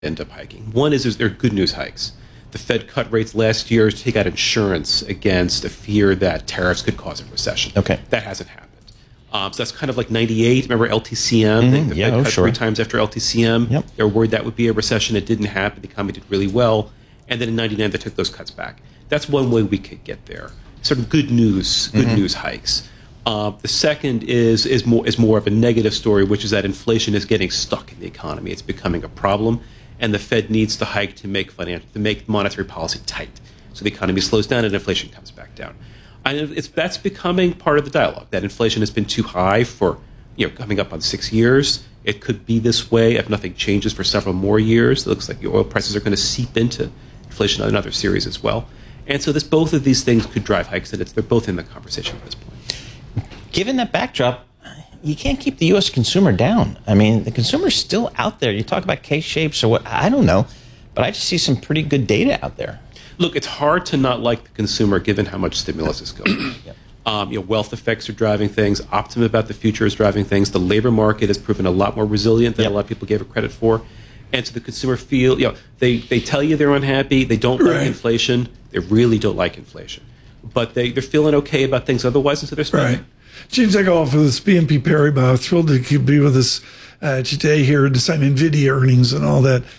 end up hiking. One is they're good news hikes. The Fed cut rates last year to take out insurance against a fear that tariffs could cause a recession. Okay. That hasn't happened. So that's kind of like 98. Remember LTCM? The Fed cut 3 times after LTCM. Yep. They were worried that would be a recession. It didn't happen. The economy did really well. And then in 99, they took those cuts back. That's one way we could get there. Sort of good news hikes. The second is more of a negative story, which is that inflation is getting stuck in the economy. It's becoming a problem, and the Fed needs to hike to make monetary policy tight, so the economy slows down and inflation comes back down. And that's becoming part of the dialogue. That inflation has been too high for coming up on 6 years. It could be this way if nothing changes for several more years. It looks like the oil prices are going to seep into inflation on another series as well. And so both of these things could drive hikes, and they're both in the conversation at this point. Given that backdrop, you can't keep the U.S. consumer down. I mean, the consumer's still out there. You talk about K-shapes or what, I don't know, but I just see some pretty good data out there. Look, it's hard to not like the consumer given how much stimulus is going. Yep. Wealth effects are driving things. Optimism about the future is driving things. The labor market has proven a lot more resilient than a lot of people gave it credit for. And so the consumer they tell you they're unhappy. They don't like inflation. They really don't like inflation. But they're feeling okay about things otherwise, and so they're spending. Right. James Eckhoff with this BNP Paribas. Thrilled to be with us today here to sign NVIDIA earnings and all that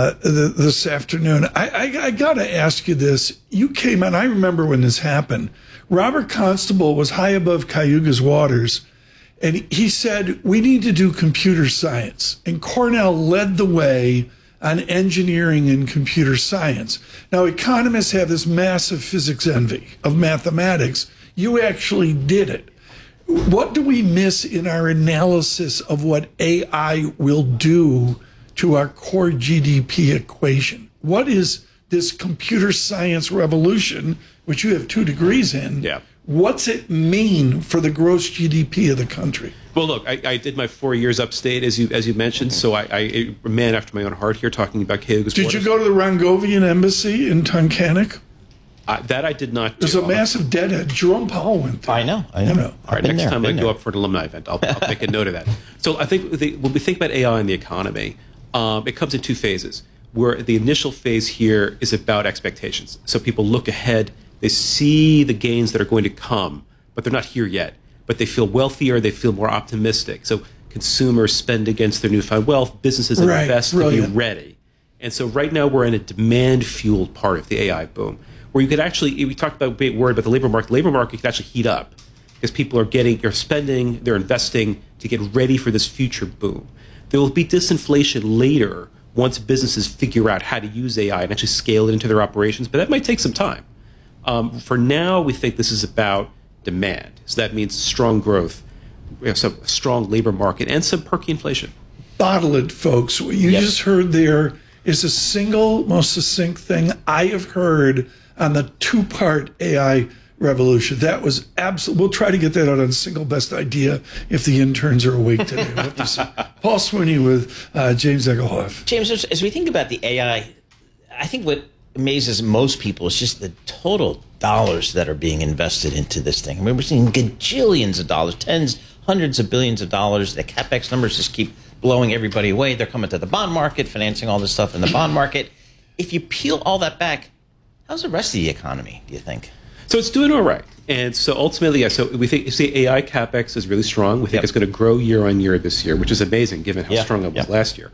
this afternoon. I got to ask you this. You came on, I remember when this happened. Robert Constable was high above Cayuga's waters, and he said, we need to do computer science. And Cornell led the way on engineering and computer science. Now, economists have this massive physics envy of mathematics. You actually did it. What do we miss in our analysis of what AI will do to our core GDP equation? What is this computer science revolution, which you have 2 degrees in? Yeah. What's it mean for the gross GDP of the country? Well, look, I did my 4 years upstate, as you mentioned, so I a man after my own heart here talking about Cayuga's Did waters. you go to the Rongovian embassy in Tunkhannock? That I did not do. There's a massive deadhead. Jerome Powell went there. I know. All right, next time I go up for an alumni event, I'll make a note of that. So I think when we think about AI in the economy, it comes in 2 phases, where the initial phase here is about expectations. So people look ahead, they see the gains that are going to come, but they're not here yet. But they feel wealthier, they feel more optimistic. So consumers spend against their newfound wealth, businesses invest to be ready. And so right now we're in a demand-fueled part of the AI boom, where you could actually, we talked about being worried about the labor market could actually heat up because people are spending, they're investing to get ready for this future boom. There will be disinflation later once businesses figure out how to use AI and actually scale it into their operations, but that might take some time. For now, we think this is about demand. So that means strong growth, some strong labor market, and some perky inflation. Bottle it, folks. What you just heard there is the single most succinct thing I have heard on the 2-part AI revolution. That was absolutely. We'll try to get that out on Single Best Idea if the interns are awake today. Paul Sweeney with James Eckhoff. James, as we think about the AI, I think what amazes most people is just the total dollars that are being invested into this thing. I mean, we're seeing gajillions of dollars, tens, hundreds of billions of dollars. The CapEx numbers just keep blowing everybody away. They're coming to the bond market, financing all this stuff in the bond market. If you peel all that back, how's the rest of the economy, do you think? So it's doing all right. And so ultimately, so we see AI CapEx is really strong. We think it's going to grow year on year this year, which is amazing given how strong it was last year.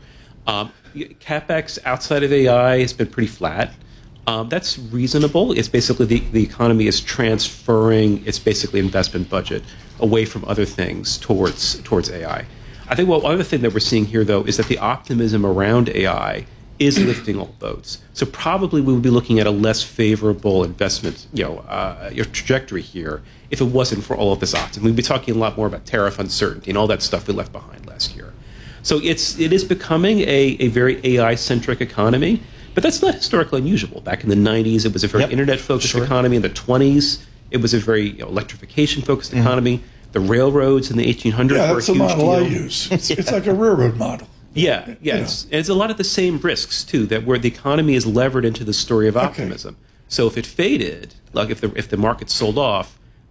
CapEx outside of AI has been pretty flat. That's reasonable. It's basically the economy is transferring its basically investment budget away from other things towards AI. I think one other thing that we're seeing here, though, is that the optimism around AI is lifting all boats. So probably we would be looking at a less favorable investment trajectory here if it wasn't for all of this optimism. We'd be talking a lot more about tariff uncertainty and all that stuff we left behind last year. So it is becoming a very AI-centric economy. But that's not historically unusual. Back in the 90s, it was a very internet-focused economy. In the 20s, it was a very electrification-focused economy. The railroads in the 1800s were a huge deal. Yeah, that's the model I use. It's like a railroad model. Yeah. It's a lot of the same risks, too, that where the economy is levered into the story of optimism. So if it faded, like if the market sold off,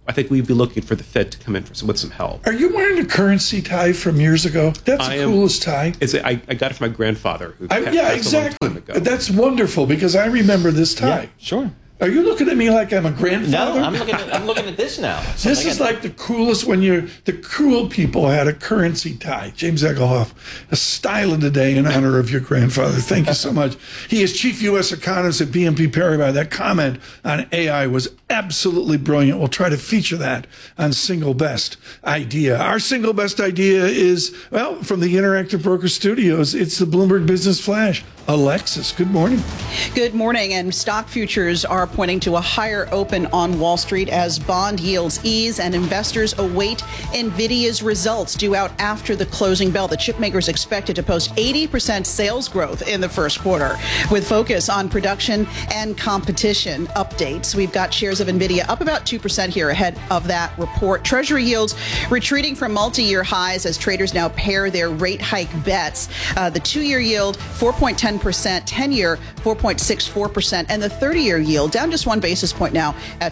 I think we'd be looking for the Fed to come in with some help. Are you wearing a currency tie from years ago? That's the coolest tie. I got it from my grandfather. Yeah, exactly. That's wonderful because I remember this tie. Yeah, sure. Are you looking at me like I'm a grandfather? No, I'm looking at this now. This is like the coolest the cool people had a currency tie. James Egelhoff, a style of the day in honor of your grandfather. Thank you so much. He is chief U.S. economist at BNP Paribas. That comment on AI was absolutely brilliant. We'll try to feature that on Single Best Idea. Our Single Best Idea is, well, from the Interactive Broker Studios, it's the Bloomberg Business Flash. Alexis, good morning. Good morning. And stock futures are pointing to a higher open on Wall Street as bond yields ease and investors await NVIDIA's results due out after the closing bell. The chipmaker is expected to post 80% sales growth in the first quarter with focus on production and competition updates. We've got shares of NVIDIA up about 2% here ahead of that report. Treasury yields retreating from multi-year highs as traders now pair their rate hike bets. The 2-year yield, 4.10%, 10-year, 4.64%, and the 30-year yield down just 1 basis point now at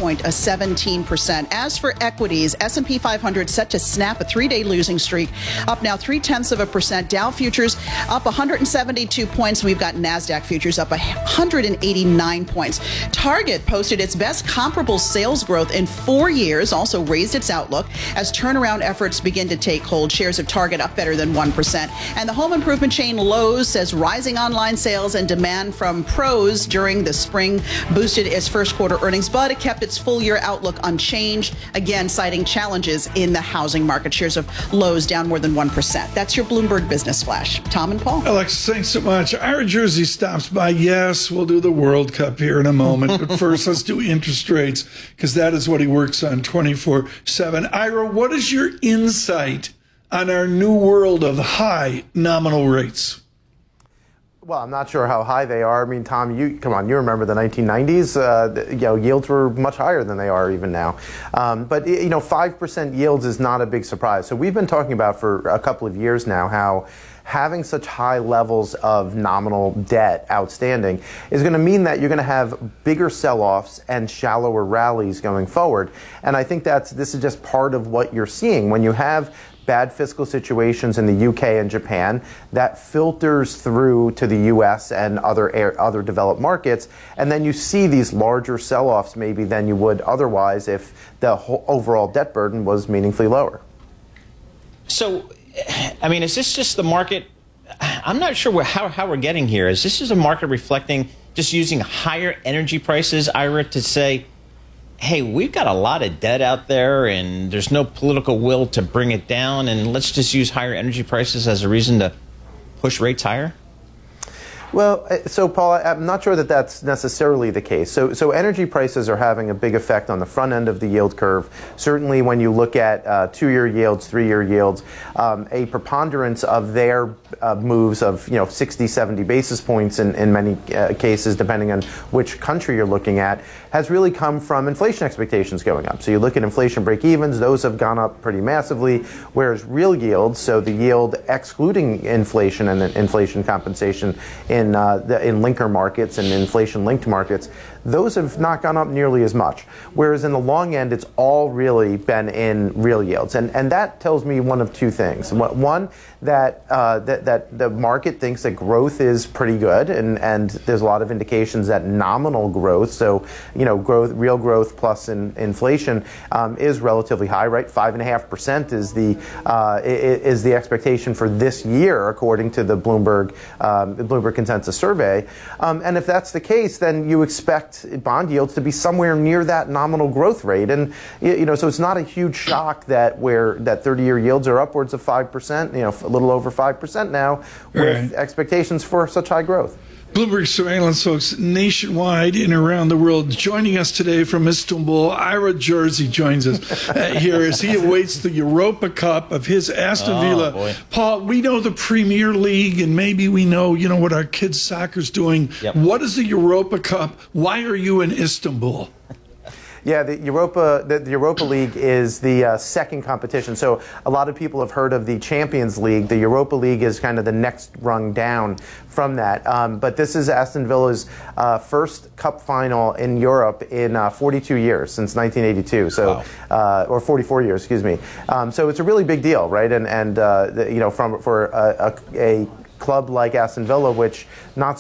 5.17%. As for equities, S&P 500 set to snap a 3-day losing streak, up now 0.3%. Dow futures up 172 points. We've got NASDAQ futures up 189 points. Target posted its best comparable sales growth in 4 years, also raised its outlook as turnaround efforts begin to take hold. Shares of Target up better than 1%. And the home improvement chain Lowe's says rising online sales and demand from pros during the spring boosted its first quarter earnings, but it kept its full year outlook unchanged, again citing challenges in the housing market. Shares of Lowe's down more than 1%. That's your Bloomberg Business Flash. Tom and Paul. Alex, thanks so much. Ira Jersey stops by. Yes, we'll do the World Cup here in a moment, but first let's do interest rates because that is what he works on 24/7. Ira, what is your insight on our new world of high nominal rates? Well, I'm not sure how high they are. I mean, Tom, you remember the 1990s? Yields were much higher than they are even now. But 5% yields is not a big surprise. So we've been talking about for a couple of years now how having such high levels of nominal debt outstanding is going to mean that you're going to have bigger sell-offs and shallower rallies going forward. And I think this is just part of what you're seeing when you have bad fiscal situations in the UK and Japan that filters through to the US and other developed markets, and then you see these larger sell-offs maybe than you would otherwise if the whole overall debt burden was meaningfully lower. So, I mean, is this just the market? I'm not sure how we're getting here. Is this just a market reflecting just using higher energy prices, Ira, to say, hey, we've got a lot of debt out there and there's no political will to bring it down, and let's just use higher energy prices as a reason to push rates higher? Well, so Paul, I'm not sure that that's necessarily the case. So energy prices are having a big effect on the front end of the yield curve. Certainly when you look at 2-year yields, 3-year yields, a preponderance of their moves of 60, 70 basis points in many cases, depending on which country you're looking at, has really come from inflation expectations going up. So you look at inflation break-evens, those have gone up pretty massively, whereas real yields, so the yield excluding inflation and inflation compensation in linker markets and inflation-linked markets, those have not gone up nearly as much. Whereas in the long end, it's all really been in real yields. And that tells me one of two things. One, that the market thinks that growth is pretty good, and there's a lot of indications that nominal growth, so real growth plus inflation, is relatively high, right? 5.5% is the expectation for this year, according to the Bloomberg Consensus Survey. And if that's the case, then you expect bond yields to be somewhere near that nominal growth rate, and so it's not a huge shock that 30-year yields are upwards of 5%, a little over 5% now, with expectations for such high growth. Bloomberg surveillance folks nationwide and around the world. Joining us today from Istanbul, Ira Jersey joins us here as he awaits the Europa Cup of his Aston Villa. Boy. Paul, we know the Premier League, and maybe we know what our kids' soccer's doing. Yep. What is the Europa Cup? Why are you in Istanbul? Yeah, the Europa League is the second competition. So a lot of people have heard of the Champions League. The Europa League is kind of the next rung down from that. But this is Aston Villa's first cup final in Europe in 42 years, since 1982. So, wow. Or 44 years, excuse me. So it's a really big deal, right? And for a club like Aston Villa, which not